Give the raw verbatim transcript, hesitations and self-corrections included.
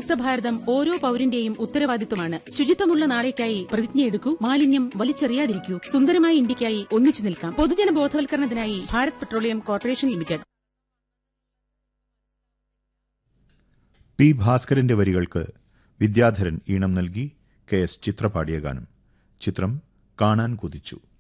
മുക്ത ഭാരതം ഓരോ പൌരന്റെയും ഉത്തരവാദിത്വമാണ്. ശുചിത്വമുള്ള നാളേക്കായി പ്രതിജ്ഞയെടുക്കൂ, മാലിന്യം വലിച്ചെറിയാതിരിക്കൂ, സുന്ദരമായ ഇന്ത്യയ്ക്കായി ഒന്നിച്ചു നിൽക്കാം. പൊതുജന ബോധവൽക്കരണത്തിനായി Bharat petroleum corporation limited. P ഭാസ്കരന്റെ വരികൾക്ക് വിദ്യാധരൻ ഈണം നൽകി. കെ എസ് ചിത്ര പാടിയ ഗാനം. ചിത്രം കാണാൻ കൊതിച്ചു.